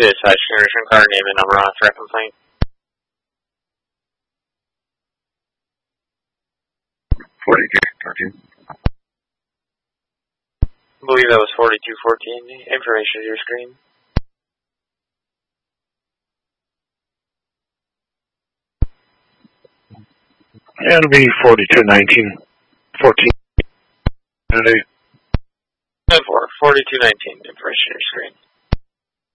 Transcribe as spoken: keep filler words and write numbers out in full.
Dispatch generation car name and number on a threat complaint. forty-two fourteen. I believe that was forty-two fourteen. Information to your screen. It'll be forty-two nineteen. fourteen. ten four, forty-two nineteen. Information to your screen.